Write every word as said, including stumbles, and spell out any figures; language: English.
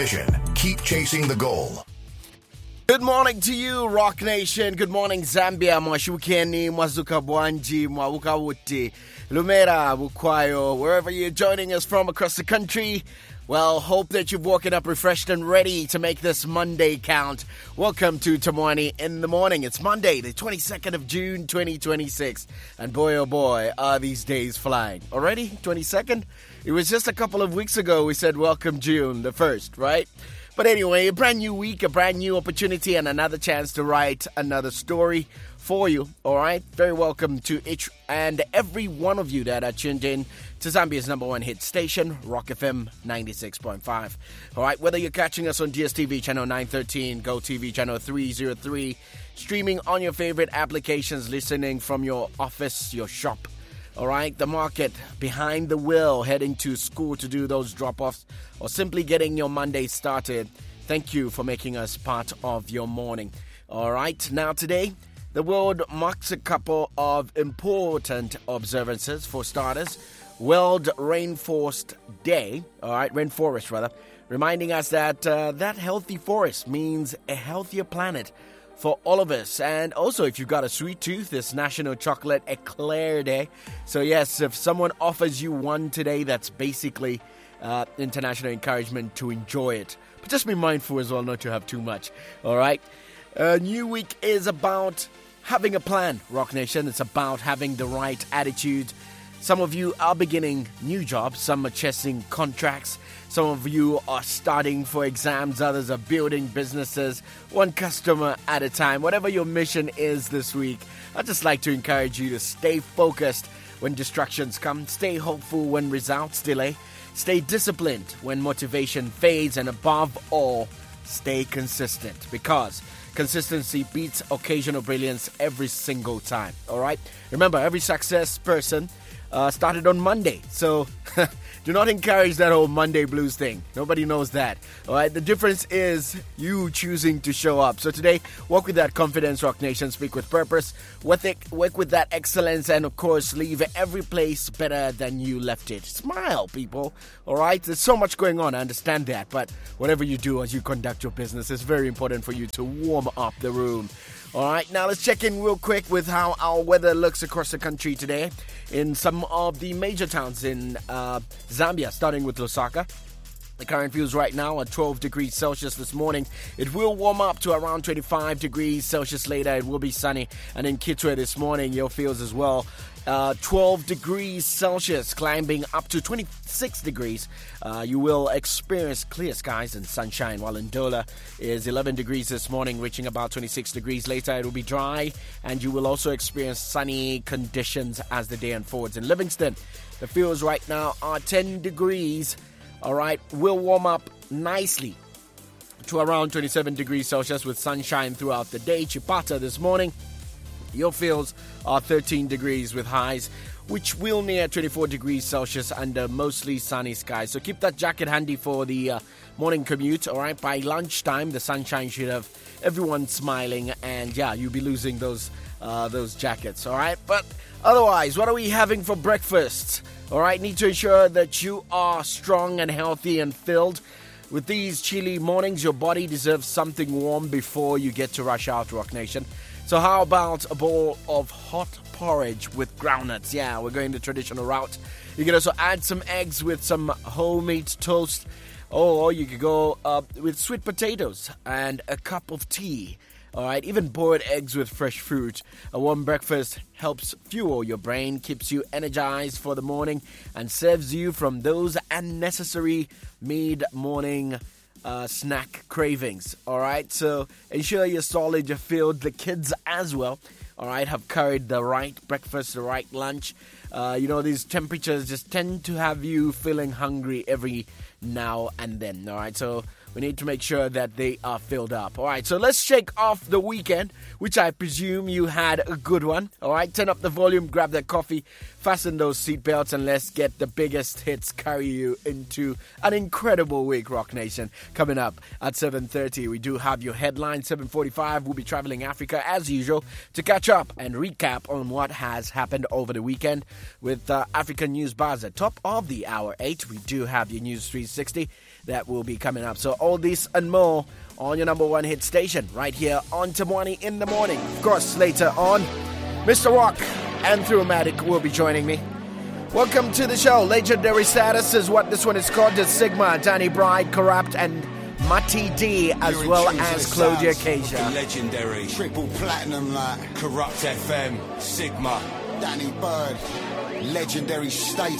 Keep chasing the goal. Good morning to you, Rock Nation. Good morning, Zambia. Mwashukeni, Mwazuka Bwanji, Mwawuka Wuti, Lumera, Bukwayo, wherever you're joining us from across the country. Well, hope that you've woken up refreshed and ready to make this Monday count. Welcome to Tamwani in the Morning. It's Monday, the twenty-second of June, twenty twenty-six. And boy, oh boy, are these days flying. Already? twenty-second? It was just a couple of weeks ago we said welcome June the first, right? But anyway, a brand new week, a brand new opportunity, and another chance to write another story for you, all right? Very welcome to each and every one of you that are tuned in to Zambia's number one hit station, Rock F M ninety-six point five. All right, whether you're catching us on D S T V channel nine thirteen, Go T V channel three oh three, streaming on your favorite applications, listening from your office, your shop, all right, the market, behind the wheel, heading to school to do those drop-offs, or simply getting your Monday started, thank you for making us part of your morning. All right, now today, the world marks a couple of important observances. For starters, World Rainforest Day, all right, Rainforest rather, reminding us that uh, that healthy forest means a healthier planet for all of us. And also, if you've got a sweet tooth, it's National Chocolate Eclair Day. So yes, if someone offers you one today, that's basically uh, international encouragement to enjoy it. But just be mindful as well not to have too much, all right? A new week is about having a plan, Rock Nation. It's about having the right attitude. Some of you are beginning new jobs. Some are chasing contracts. Some of you are starting for exams. Others are building businesses, one customer at a time. Whatever your mission is this week, I'd just like to encourage you to stay focused when distractions come. Stay hopeful when results delay. Stay disciplined when motivation fades. And above all, stay consistent, because consistency beats occasional brilliance every single time. All right? Remember, every success person Uh, started on Monday, so do not encourage that whole Monday blues thing. Nobody knows that. All right, the difference is you choosing to show up. So today, walk with that confidence, Rock Nation. Speak with purpose, work, it, work with that excellence, and of course, leave every place better than you left it. Smile, people. All right, there's so much going on. I understand that, but whatever you do as you conduct your business, it's very important for you to warm up the room. All right, now let's check in real quick with how our weather looks across the country today in some of the major towns in uh, Zambia, starting with Lusaka. The current feels right now at twelve degrees Celsius this morning. It will warm up to around twenty-five degrees Celsius later. It will be sunny. And in Kitwe this morning, your feels as well. Uh, twelve degrees Celsius, climbing up to twenty-six degrees. Uh, you will experience clear skies and sunshine, while in Dola is eleven degrees this morning, reaching about twenty-six degrees later. It will be dry, and you will also experience sunny conditions as the day unfolds. In Livingston, the feels right now are ten degrees. All right, will warm up nicely to around twenty-seven degrees Celsius with sunshine throughout the day. Chipata this morning, your feels are thirteen degrees with highs, which will near twenty-four degrees Celsius under mostly sunny skies. So keep that jacket handy for the uh, morning commute, all right? By lunchtime, the sunshine should have everyone smiling, and yeah, you'll be losing those uh, those jackets, all right? But otherwise, what are we having for breakfast? All right, need to ensure that you are strong and healthy and filled. With these chilly mornings, your body deserves something warm before you get to rush out, Rock Nation. So how about a bowl of hot porridge with groundnuts? Yeah, we're going the traditional route. You can also add some eggs with some homemade toast. Or you could go uh, with sweet potatoes and a cup of tea. All right, even boiled eggs with fresh fruit. A warm breakfast helps fuel your brain, keeps you energized for the morning, and saves you from those unnecessary mid-morning uh, snack cravings. All right, so ensure you're solid, you're filled. The kids as well, all right, have carried the right breakfast, the right lunch. Uh, you know, these temperatures just tend to have you feeling hungry every now and then. All right, so we need to make sure that they are filled up. All right, so let's shake off the weekend, which I presume you had a good one. All right, turn up the volume, grab that coffee, fasten those seatbelts, and let's get the biggest hits carry you into an incredible week, Rock Nation. Coming up at seven thirty, we do have your headline. seven forty-five, we'll be traveling Africa as usual to catch up and recap on what has happened over the weekend with uh, African News Buzz. At top of the hour eight, we do have your News three sixty. that will be coming up. So all this and more on your number one hit station right here on Tamwani in the morning. Of course, later on, Mister Rock and Throughmatic will be joining me. Welcome to the show. Legendary Status is what this one is called. The Sigma, Danny Bride, Corrupt, and Mati D, as You're well as Claudia Kasia. Legendary. Triple platinum like Corrupt F M, Sigma. Danny Bird. Legendary Status.